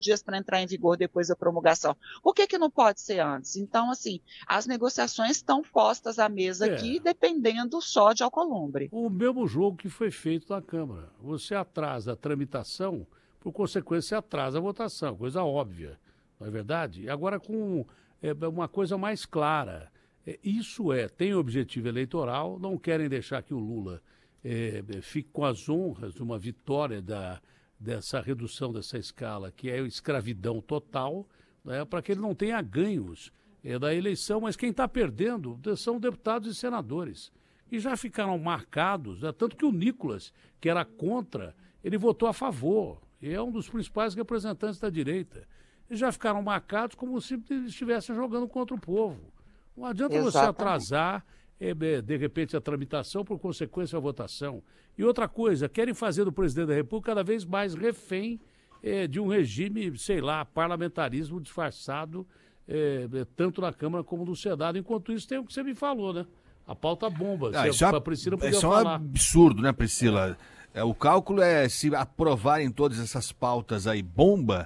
dias para entrar em vigor depois da promulgação. Por que não pode ser antes? Então, assim, as negociações estão postas à mesa É, aqui, dependendo só de Alcolumbre. o mesmo jogo que foi feito na Câmara. Você atrasa a tramitação, por consequência, você atrasa a votação, coisa óbvia, não é verdade? Agora, com uma coisa mais clara. Isso tem objetivo eleitoral, não querem deixar que o Lula fique com as honras de uma vitória dessa redução dessa escala, que é a escravidão total, né, para que ele não tenha ganhos da eleição, mas quem está perdendo são deputados e senadores. E já ficaram marcados, né, tanto que o Nicolas, que era contra, ele votou a favor, e é um dos principais representantes da direita. E já ficaram marcados como se estivessem jogando contra o povo. Não adianta você Exatamente. atrasar, de repente, a tramitação, por consequência, a votação. E outra coisa, querem fazer do presidente da República cada vez mais refém de um regime, sei lá, parlamentarismo disfarçado, tanto na Câmara como no Senado. Enquanto isso, tem o que você me falou, né? A pauta bomba. A Priscila podia isso é um falar. absurdo, né, Priscila? O cálculo é, se aprovarem todas essas pautas aí, bomba,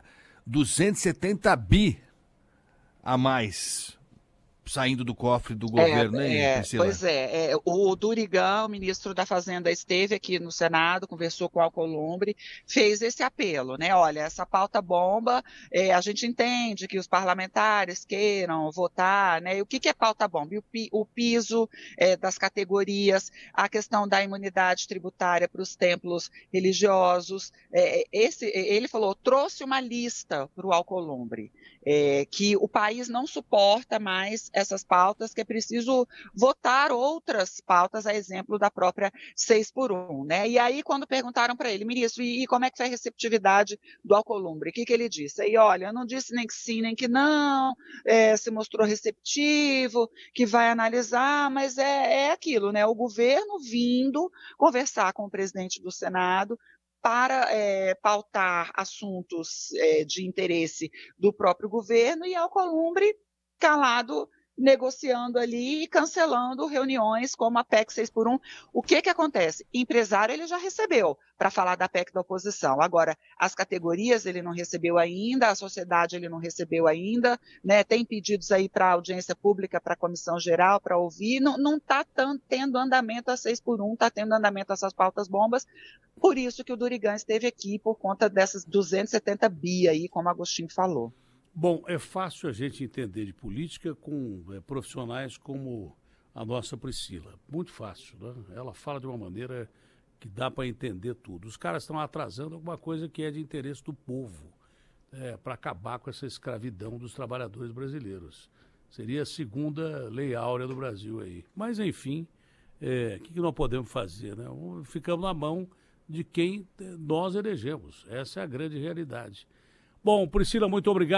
270 bi a mais saindo do cofre do governo, hein, Priscila? Pois o Durigão, ministro da Fazenda, esteve aqui no Senado, conversou com o Alcolumbre, fez esse apelo, né? Olha, essa pauta bomba, a gente entende que os parlamentares queiram votar, né? E o que é pauta bomba? O piso das categorias, a questão da imunidade tributária para os templos religiosos. Ele falou, trouxe uma lista para o Alcolumbre, que o país não suporta mais essas pautas, que é preciso votar outras pautas, a exemplo da própria 6x1, né? E aí, quando perguntaram para ele, ministro, e como é que foi a receptividade do Alcolumbre? O que ele disse? Aí, olha, não disse nem que sim, nem que não, se mostrou receptivo, que vai analisar, mas é aquilo, né? O governo vindo conversar com o presidente do Senado para pautar assuntos de interesse do próprio governo, e Alcolumbre calado, negociando ali e cancelando reuniões como a PEC 6x1. O que acontece? Empresário ele já recebeu para falar da PEC da oposição. Agora, as categorias ele não recebeu ainda, a sociedade ele não recebeu ainda, né? Tem pedidos aí para audiência pública, para a comissão geral, para ouvir. Não está tendo andamento a 6x1, está tendo andamento essas pautas bombas. Por isso que o Durigan esteve aqui, por conta dessas 270 bi aí, como o Agostinho falou. Bom, é fácil a gente entender de política com profissionais como a nossa Priscila. Muito fácil, né? Ela fala de uma maneira que dá para entender tudo. Os caras estão atrasando alguma coisa que é de interesse do povo, para acabar com essa escravidão dos trabalhadores brasileiros. Seria a segunda lei áurea do Brasil aí. Mas, enfim, o que nós podemos fazer, né? Ficamos na mão de quem nós elegemos. Essa é a grande realidade. Bom, Priscila, muito obrigado.